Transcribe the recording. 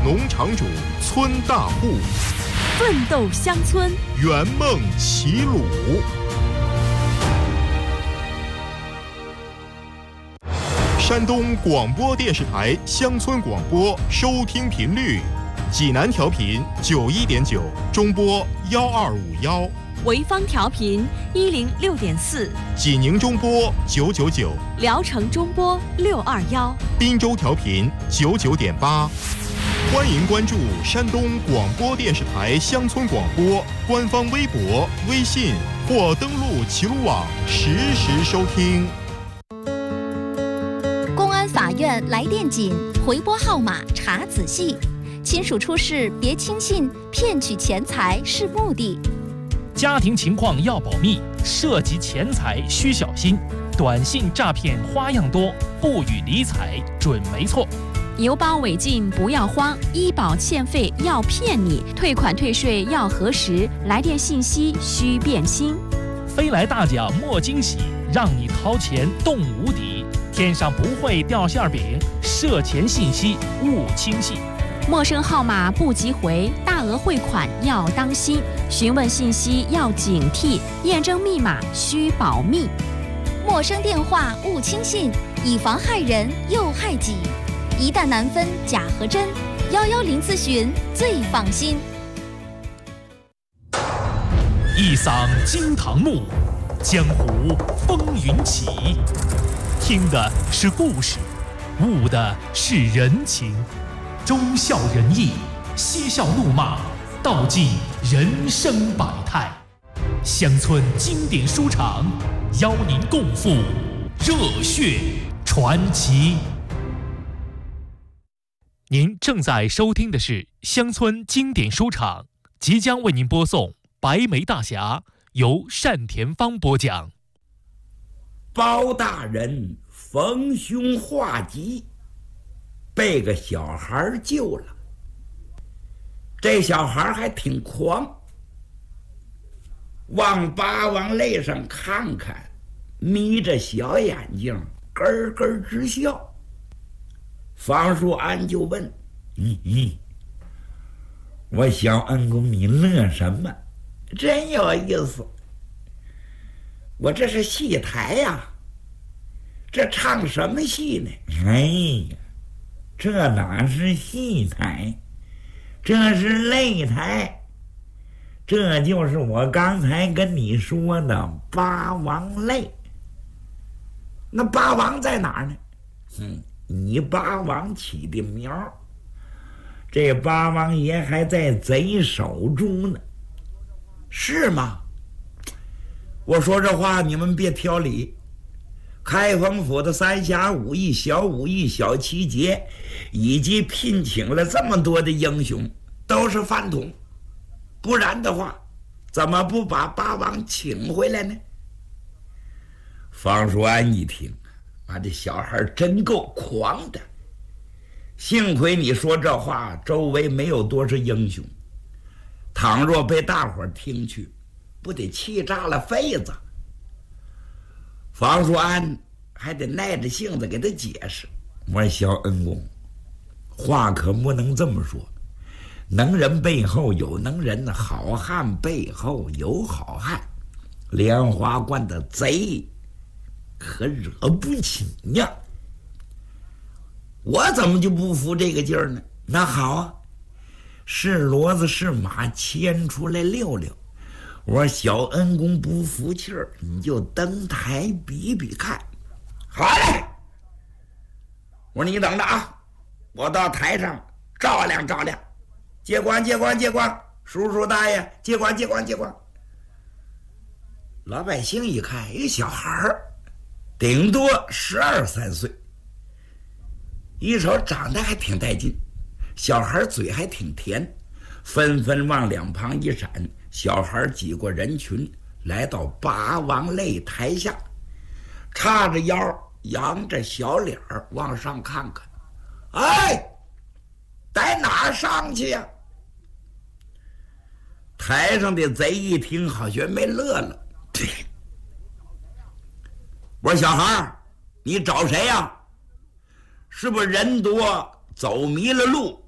农场主，村大户， 奋斗乡村， 圆梦齐鲁。山东广播电视台乡村广播收听频率：济南调频91.9，中波1251； 潍坊调频106.4， 济宁中波999， 聊城中波621， 滨州调频99.8。欢迎关注山东广播电视台乡村广播官方微博、微信或登录齐鲁网实时收听。 公安法院来电紧，回拨号码查仔细。亲属出事别轻信，骗取钱财是目的。 家庭情况要保密，涉及钱财需小心。短信诈骗花样多，不予理睬准没错。 邮包违禁不要慌，医保欠费要骗你，退款退税要核实，来电信息需辨清。 飞来大奖莫惊喜，让你掏钱动无敌。天上不会掉馅饼，涉钱信息勿轻信。 陌生号码不急回，大额汇款要当心，询问信息要警惕，验证密码需保密。 陌生电话勿轻信，以防害人又害己。一旦难分假和真，110咨询最放心。 一嗓惊堂木，江湖风云起。听的是故事，悟的是人情。忠孝仁义，嬉笑怒骂，道尽人生百态。乡村经典书场，邀您共赴热血传奇。您正在收听的是乡村经典书场，即将为您播送《白眉大侠》，由单田芳播讲。 包大人逢凶化吉，被个小孩救了。这小孩还挺狂，往八王泪上看看，眯着小眼睛咯咯直笑。房叔安就问：我小恩公你乐什么？真有意思。我这是戏台呀，这唱什么戏呢？哎呀，这哪是戏台，这是擂台。这就是我刚才跟你说的八王擂。那八王在哪儿呢？你八王起的苗，这八王爷还在贼手中呢。是吗？我说这话你们别挑理。开封府的三侠五义、小五义、小七杰，以及聘请了这么多的英雄，都是饭桶。不然的话，怎么不把八王请回来呢？方叔安一听，这小孩真够狂的。幸亏你说这话，周围没有多少英雄，倘若被大伙听去，不得气炸了肺子。房叔安还得耐着性子给他解释，我说小恩公，话可不能这么说，能人背后有能人，好汉背后有好汉，莲花观的贼可惹不起呀。我怎么就不服这个劲儿呢？那好啊，是骡子是马牵出来溜溜。我说小恩公不服气儿，你就登台比比看。好嘞，我说你等着啊，我到台上照亮照亮。接光接光接光，叔叔大爷接光接光接光。老百姓一看，一个小孩儿，顶多12、13岁，一瞅长得还挺带劲，小孩嘴还挺甜，纷纷往两旁一闪。小孩挤过人群，来到八王擂台下，叉着腰，扬着小脸儿往上看看。哎，在哪儿上去呀？台上的贼一听，好学没乐了。我说小孩，你找谁呀？是不是人多走迷了路，